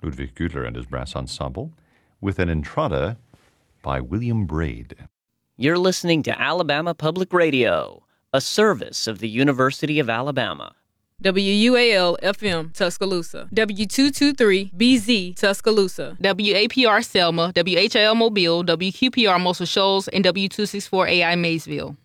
Ludwig Gütler and his brass ensemble, with an entrada by William Braid. You're listening to Alabama Public Radio, a service of the University of Alabama. WUAL-FM, Tuscaloosa. W223-BZ, Tuscaloosa. WAPR Selma, WHIL Mobile, WQPR Muscle Shoals, and W264AI Maysville.